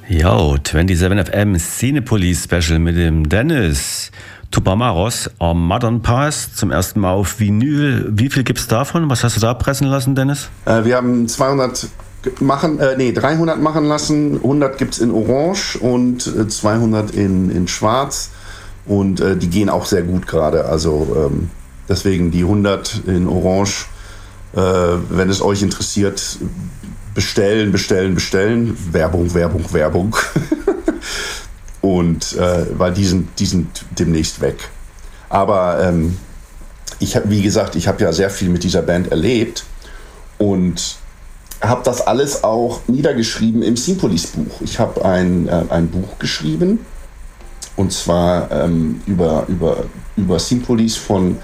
Yo, 27 FM Cinepolis Special mit dem Dennis Tupamaros am Modern Pass zum ersten Mal auf Vinyl. Wie viel gibt's davon? Was hast du da pressen lassen, Dennis? Wir haben 300 machen lassen. 100 gibt's in Orange und 200 in Schwarz. Und die gehen auch sehr gut gerade. Also deswegen die 100 in Orange. Wenn es euch interessiert, bestellen. Werbung. Und weil die sind demnächst weg. Aber ich habe ja sehr viel mit dieser Band erlebt und habe das alles auch niedergeschrieben im Cinepolis-Buch. Ich habe ein Buch geschrieben, und zwar über Cinepolis von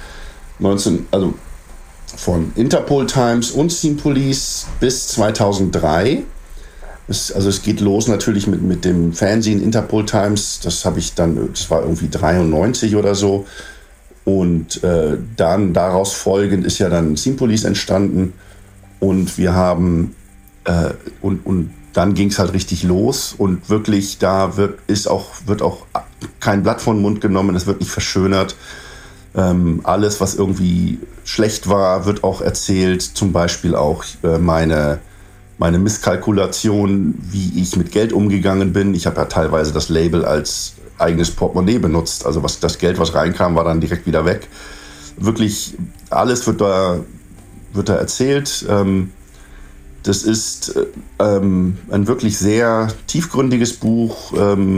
Interpol Times und Cinepolis bis 2003. Es geht los natürlich mit dem Fernsehen Interpol Times. Das war irgendwie 93 oder so. Und dann daraus folgend ist ja dann Cinepolis entstanden. Und wir haben und dann ging es halt richtig los. Und wirklich, da wird auch kein Blatt vor den Mund genommen. Es wird nicht verschönert. Alles, was irgendwie schlecht war, wird auch erzählt. Zum Beispiel auch meine Misskalkulation, wie ich mit Geld umgegangen bin. Ich habe ja teilweise das Label als eigenes Portemonnaie benutzt. Also das Geld, was reinkam, war dann direkt wieder weg. Wirklich alles wird da erzählt. Das ist ein wirklich sehr tiefgründiges Buch.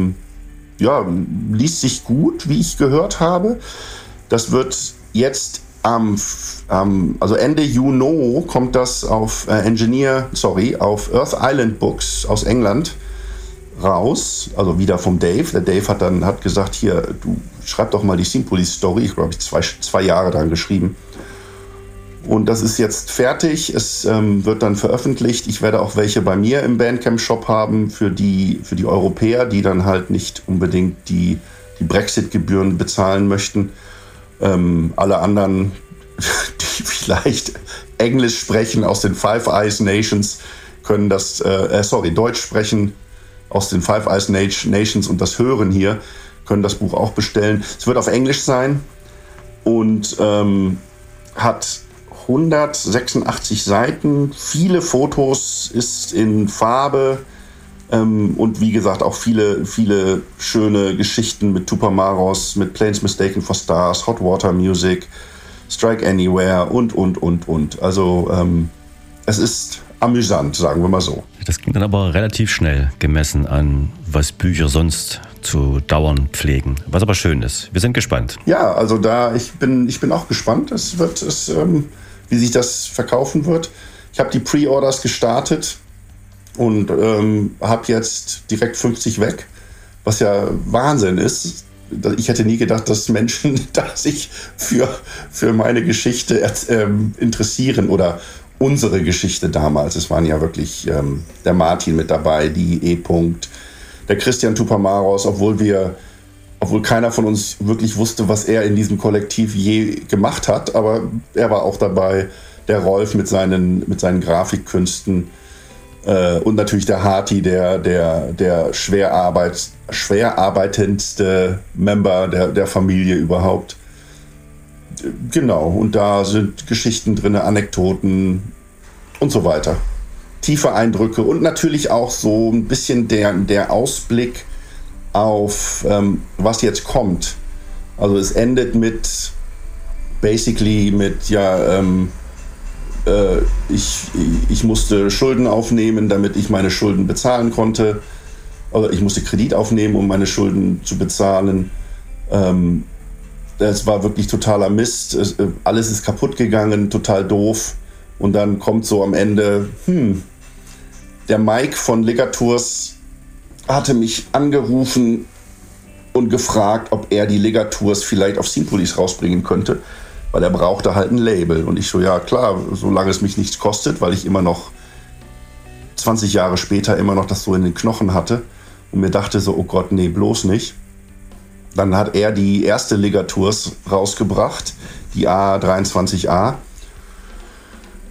Liest sich gut, wie ich gehört habe. Das wird jetzt also Ende Juni kommt das auf auf Earth Island Books aus England raus, also wieder vom Dave. Der Dave hat gesagt, hier, du schreib doch mal die Cinepolis-Story. Ich glaube, ich zwei Jahre dran geschrieben. Und das ist jetzt fertig. Es wird dann veröffentlicht. Ich werde auch welche bei mir im Bandcamp-Shop haben für die Europäer, die dann halt nicht unbedingt die Brexit-Gebühren bezahlen möchten. Alle anderen, die vielleicht Englisch sprechen aus den Five Eyes Nations, können Deutsch sprechen aus den Five Eyes Nations und das hören hier, können das Buch auch bestellen. Es wird auf Englisch sein und hat 186 Seiten, viele Fotos, ist in Farbe. Und wie gesagt, auch viele, viele schöne Geschichten mit Tupamaros, mit Planes Mistaken for Stars, Hot Water Music, Strike Anywhere und. Also es ist amüsant, sagen wir mal so. Das ging dann aber relativ schnell gemessen an, was Bücher sonst zu dauern pflegen. Was aber schön ist. Wir sind gespannt. Ja, also ich bin auch gespannt. Wie sich das verkaufen wird. Ich habe die Pre-Orders gestartet. Und habe jetzt direkt 50 weg, was ja Wahnsinn ist. Ich hätte nie gedacht, dass Menschen sich für meine Geschichte interessieren oder unsere Geschichte damals. Es waren ja wirklich der Martin mit dabei, die E-Punkt, der Christian Tupamaros, obwohl keiner von uns wirklich wusste, was er in diesem Kollektiv je gemacht hat. Aber er war auch dabei, der Rolf mit seinen Grafikkünsten. Und natürlich der Harti, der schwer arbeitendste Member der Familie überhaupt. Genau, und da sind Geschichten drin, Anekdoten und so weiter. Tiefe Eindrücke und natürlich auch so ein bisschen der Ausblick auf was jetzt kommt. Also es endet mit ich musste Schulden aufnehmen, damit ich meine Schulden bezahlen konnte. Oder ich musste Kredit aufnehmen, um meine Schulden zu bezahlen. Es war wirklich totaler Mist. Alles ist kaputt gegangen, total doof. Und dann kommt so am Ende, der Mike von Ligaturs hatte mich angerufen und gefragt, ob er die Ligaturs vielleicht auf Cinepolis rausbringen könnte. Weil er brauchte halt ein Label. Und ich so, ja klar, solange es mich nichts kostet, weil ich immer noch 20 Jahre später immer noch das so in den Knochen hatte und mir dachte so, oh Gott, nee, bloß nicht. Dann hat er die erste Ligaturs rausgebracht, die A23A,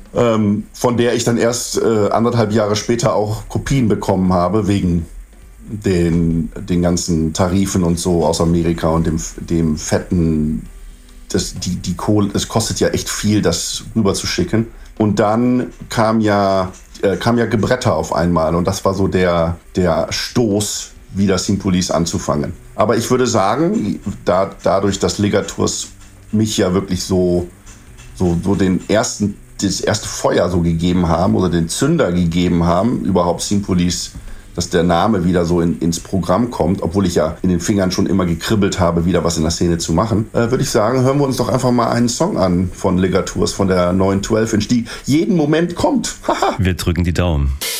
von der ich dann erst 1,5 Jahre später auch Kopien bekommen habe, wegen den ganzen Tarifen und so aus Amerika und dem fetten, die Kohle, es kostet ja echt viel, das rüber zu schicken. Und dann kam ja Gebretter auf einmal und das war so der Stoß, wieder Scene Police anzufangen. Aber ich würde sagen, dadurch, dass Ligatours mich ja wirklich so das erste Feuer so gegeben haben oder den Zünder gegeben haben, überhaupt Scene Police, dass der Name wieder so ins Programm kommt, obwohl ich ja in den Fingern schon immer gekribbelt habe, wieder was in der Szene zu machen, würde ich sagen, hören wir uns doch einfach mal einen Song an von Ligatours, von der neuen 12-Inch, die jeden Moment kommt. Wir drücken die Daumen.